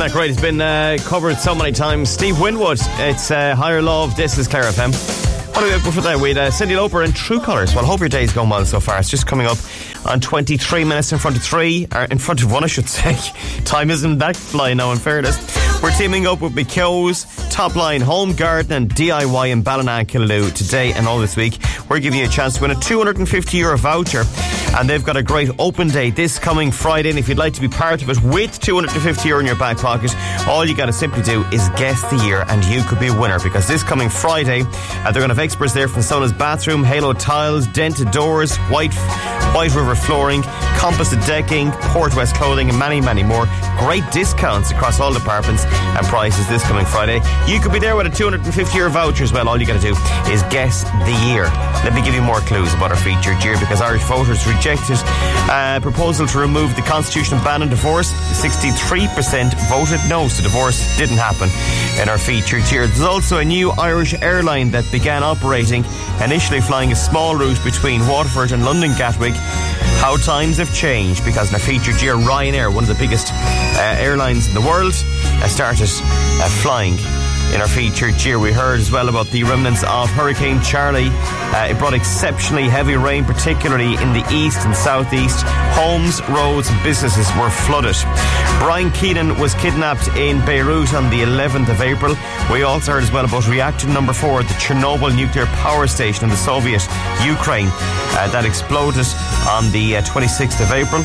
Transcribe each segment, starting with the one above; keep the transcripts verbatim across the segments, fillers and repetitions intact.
that great? It's been uh, covered so many times. Steve Winwood, it's uh, Higher Love, this is Clare F M. What do we before that? We had uh, Cyndi Lauper and True Colours. Well, I hope your day's going well so far. It's just coming up on twenty-three minutes in front of three, or in front of one, I should say. Time isn't that flying now, in fairness. We're teaming up with McKeown's, Top Line, Home Garden and D I Y in Ballina, Killaloe today and all this week. We're giving you a chance to win a two hundred fifty euro voucher, and they've got a great open day this coming Friday, and if you'd like to be part of it with two hundred fifty euro in your back pocket, all you got to simply do is guess the year and you could be a winner, because this coming Friday uh, they're going to have experts there from Sona's Bathroom, Halo Tiles, Dented Doors, White White River Flooring, Composite Decking, Port West Clothing and many many more. Great discounts across all departments and prices this coming Friday. You could be there with a two hundred fifty euro voucher as well. All you got to do is guess the year. Let me give you more clues about our featured year, because Irish voters rejected a proposal to remove the constitutional ban on divorce. sixty-three percent voted no, so divorce didn't happen in our featured year. There's also a new Irish airline that began operating, initially flying a small route between Waterford and London Gatwick. How times have changed, because in our featured year, Ryanair, one of the biggest uh, airlines in the world, uh, started uh, flying. In our featured year, we heard as well about the remnants of Hurricane Charlie. Uh, it brought exceptionally heavy rain, particularly in the east and southeast. Homes, roads and businesses were flooded. Brian Keenan was kidnapped in Beirut on the eleventh of April. We also heard as well about reactor number four at the Chernobyl nuclear power station in the Soviet Ukraine uh, that exploded on the uh, twenty-sixth of April.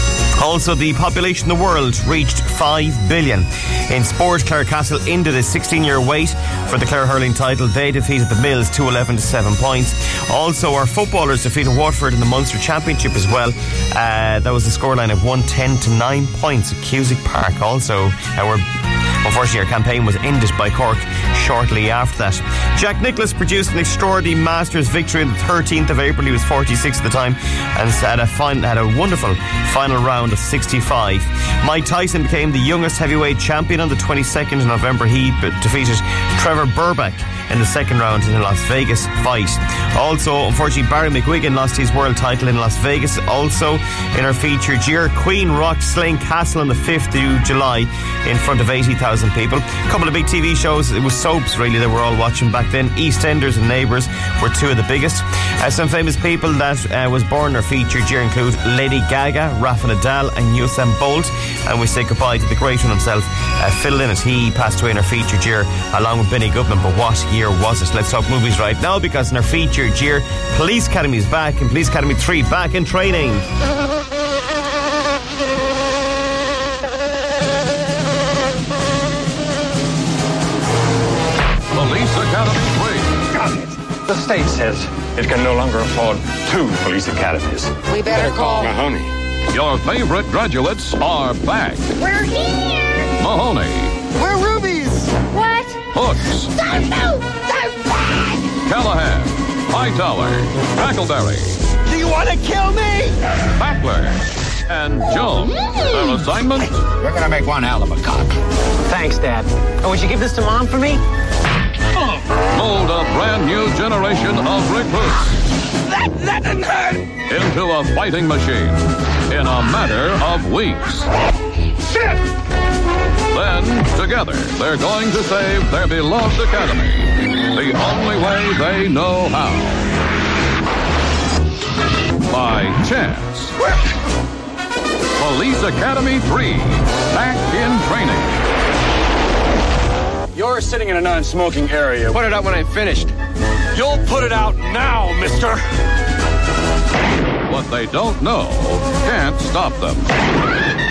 Also, the population of the world reached five billion. In sport, Clarecastle ended a sixteen-year wait for the Clare hurling title. They defeated the Mills two eleven to seven points. Also, our footballers defeated Waterford in the Munster Championship as well. Uh, that was the scoreline of one ten to nine points at Cusack Park. Also, uh, we're unfortunately, our campaign was ended by Cork shortly after that. Jack Nicklaus produced an extraordinary Masters victory on the thirteenth of April. He was forty-six at the time and had a, fine, had a wonderful final round of sixty-five. Mike Tyson became the youngest heavyweight champion on the twenty-second of November. He defeated Trevor Burbank in the second round in a Las Vegas fight. Also, unfortunately, Barry McGuigan lost his world title in Las Vegas. Also, in our featured year, Queen rocked Slane Castle on the fifth of July in front of eighty thousand people. A couple of big T V shows, it was soaps really that we're all watching back then. EastEnders and Neighbours were two of the biggest. Uh, some famous people that uh, was born in our featured year include Lady Gaga, Rafa Nadal and Usain Bolt. And we say goodbye to the great one himself, uh, Phil Lynott. He passed away in our featured year along with Benny Goodman. But what year was it? Let's talk movies right now, because in our featured year, Police Academy is back, and Police Academy three back in training. Police Academy three. Got it. The state says it can no longer afford two police academies. We better call Mahoney. Your favorite graduates are back. We're here. Mahoney. We're rubies. What? Hooks. Don't move. They're back. Callahan. Hightower. Tackleberry. Do you want to kill me? Backler. And Jones. Their assignment? We're gonna make one hell of a cop. Thanks, Dad. Oh, would you give this to Mom for me? Mold a brand new generation of recruits. That, that didn't hurt. Into a fighting machine in a matter of weeks. Shit. Then, together, they're going to save their beloved academy the only way they know how. By chance. Police Academy three, back in training. You're sitting in a non-smoking area. Put it up when I'm finished. You'll put it out now, mister. What they don't know can't stop them.